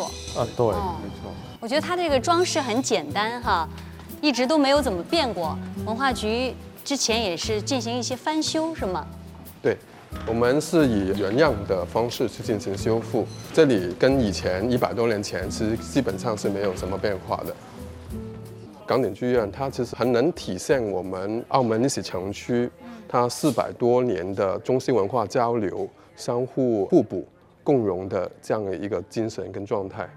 所。 对， 哦没错。 我觉得它这个装饰很简单哈，一直都没有怎么变过。文化局之前也是进行一些翻修，是吗？ 对，我们是以原样的方式去进行修复。这里跟以前100多年前其实基本上是没有什么变化的。港鼎剧院它其实很能体现我们澳门历史城区它400多年的中西文化交流、相互互补、共融的这样的一个精神跟状态。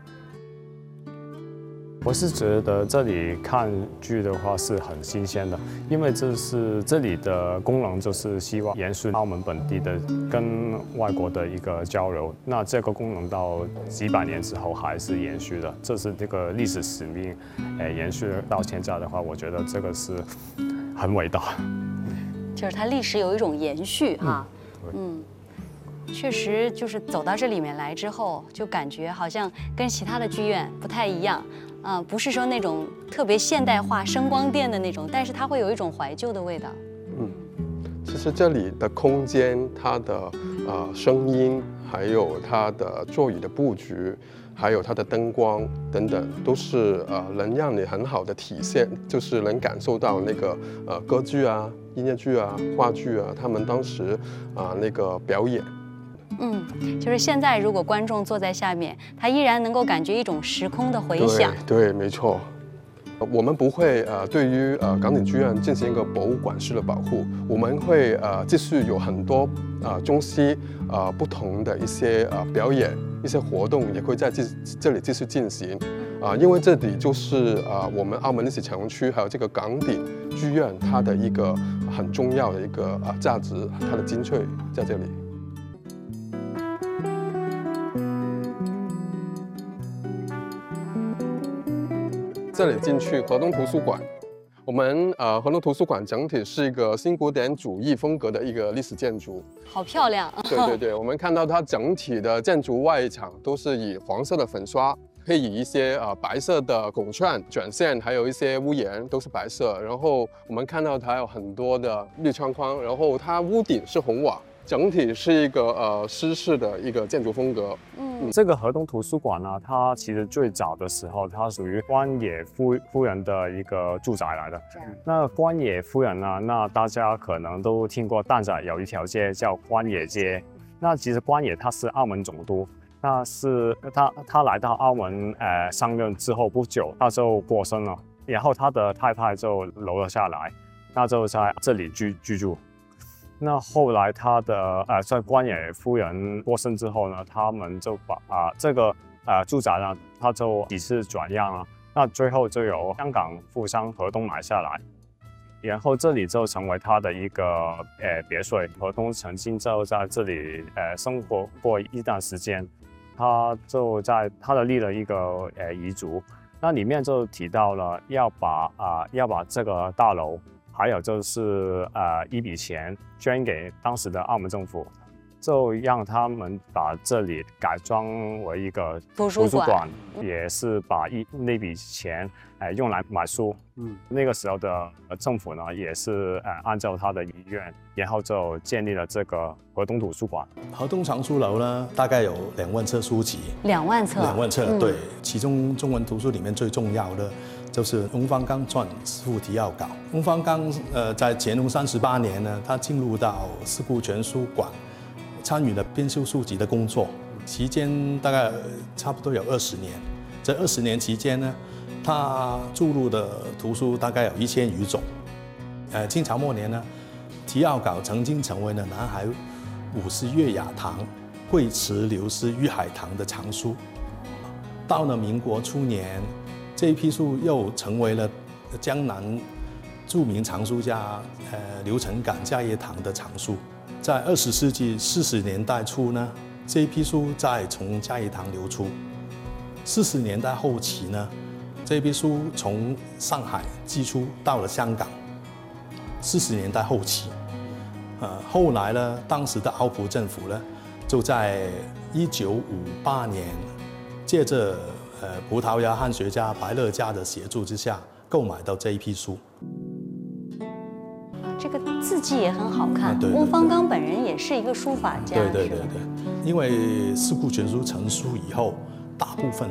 我是觉得这里看剧的话是很新鲜的，因为这里的功能就是希望延续澳门本地的跟外国的一个交流。那这个功能到几百年之后还是延续的，这是这个历史使命，延续到现在的话，我觉得这个是很伟大。 就是它历史有一种延续哈。确实就是走到这里面来之后，就感觉好像跟其他的剧院不太一样。不是说那种特别现代化声光电的那种，但是它会有一种怀旧的味道。 其实这里的空间、它的声音，还有它的座椅的布局，还有它的灯光等等，都是能让你很好的体现，就是能感受到那个歌剧啊、音乐剧啊、话剧啊，他们当时那个表演。 就是现在如果观众坐在下面，他依然能够感觉一种时空的回响。 对，没错。我们不会对于港鼎剧院进行一个博物馆式的保护，我们会继续有很多中西不同的一些表演、一些活动，也会在这里继续进行。因为这里就是我们澳门历史城区还有这个港鼎剧院它的一个很重要的一个价值，它的精粹在这里。这里进去河东图书馆，我们河东图书馆整体是一个新古典主义风格的一个历史建筑， 好漂亮。 对，我们看到它整体的建筑外墙都是以黄色的粉刷，配以一些白色的拱券、卷线，还有一些屋檐都是白色。然后我们看到它有很多的绿窗框，然后它屋顶是红瓦。整体是一个诗式的一个建筑风格。 这个河东图书馆呢，它其实最早的时候，它属于官野夫人的一个住宅来的。那官野夫人呢，那大家可能都听过，蛋仔有一条街叫官野街。那其实官野他是澳门总督，那是他来到澳门上任之后不久，他就过身了，然后他的太太就留了下来，那就在这里居住。那后来他的在官野夫人过身之后呢，他们就把这个住宅呢，他就几次转让了。那最后就由香港富商河东买下来，然后这里就成为他的一个别墅。河东曾经就在这里生活过一段时间，他就在他的立了一个遗嘱，那里面就提到了要把这个大楼。还有就是一笔钱捐给当时的澳门政府，就让他们把这里改装为一个图书馆，也是把那笔钱用来买书。那个时候的政府呢，也是按照他的遗愿，然后就建立了这个河东图书馆。 河东藏书楼呢，大概有2万册书籍。 2万册。 2万册，对。其中中文图书里面最重要的就是翁方刚撰师傅提要稿。翁方刚在乾隆38年呢，他进入到四库全书馆，参与了编修书籍的工作，期间大概差不多有20年。这20年期间呢，他注入的图书大概有1000余种。清朝末年呢，提要稿曾经成为了南海五十月雅堂、惠慈刘氏玉海堂的藏书。到了民国初年，这一批书又成为了江南著名藏书家刘承感家业堂的藏书。在20世纪40年代初呢，这一批书再从家业堂流出。40年代后期呢，这一批书从上海寄出到了香港。40年代后期，后来呢，当时的澳葡政府呢，就在1958年，借着葡萄牙汉学家白乐嘉的协助之下，购买到这一批书。 这个字迹也很好看。 对， 翁方刚本人也是一个书法家。 对，因为四库全书成书以后，大部分